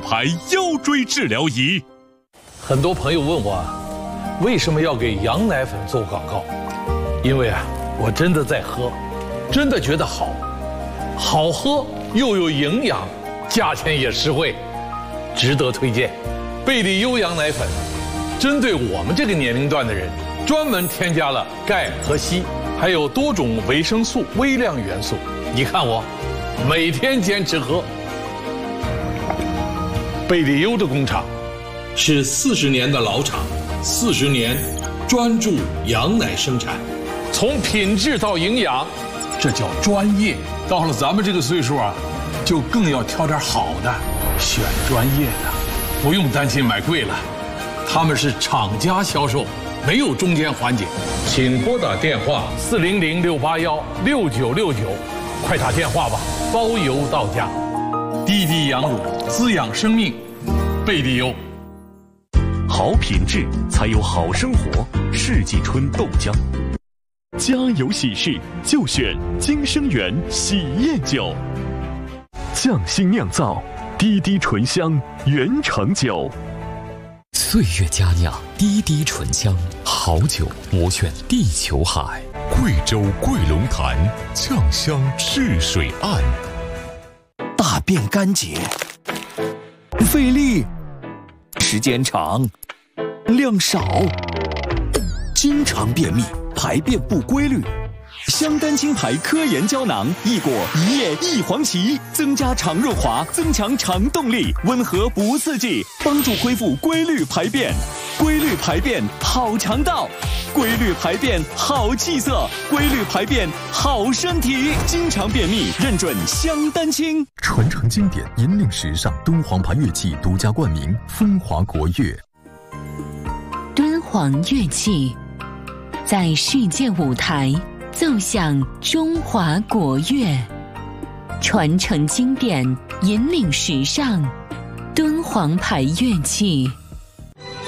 牌腰椎治疗仪。 很多朋友问我，为什么要给羊奶粉做广告？因为我真的在喝，真的觉得好喝又有营养，价钱也实惠，值得推荐。贝利优羊奶粉针对我们这个年龄段的人，专门添加了钙和硒，还有多种维生素、微量元素。你看我每天坚持喝。贝利优的工厂是40年的老厂，40年专注羊奶生产，从品质到营养，这叫专业。到了咱们这个岁数就更要挑点好的，选专业的，不用担心买贵了。他们是厂家销售，没有中间环节。请拨打电话400-681-6969，快打电话吧，包邮到家。滴滴羊乳滋养生命，贝利优。 好品质才有好生活，世纪春豆浆。家有喜事就选金生源喜宴酒，匠心酿造，滴滴醇香原厂酒。 岁月佳酿，滴滴醇香，好酒我选地球海。 贵州桂龙潭，酱香赤水岸。 大便干结，费力，时间长，量少，经常便秘，排便不规律。香丹青牌科研胶囊，益果一叶一黄芪，增加肠润滑，增强肠动力，温和不刺激，帮助恢复规律排便。规律排便好肠道，规律排便好气色，规律排便好身体。经常便秘认准香丹青。 传承经典，引领时尚，敦煌牌乐器独家冠名，风华国乐。 敦煌乐器在世界舞台奏响中华国乐，传承经典，引领时尚，敦煌牌乐器。